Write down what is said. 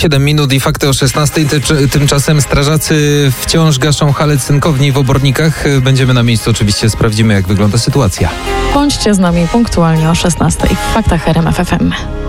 7 minut i fakty o 16. Tymczasem strażacy wciąż gaszą halę cynkowni w Obornikach. Będziemy na miejscu, oczywiście sprawdzimy, jak wygląda sytuacja. Bądźcie z nami punktualnie o 16 w Faktach RMF FM.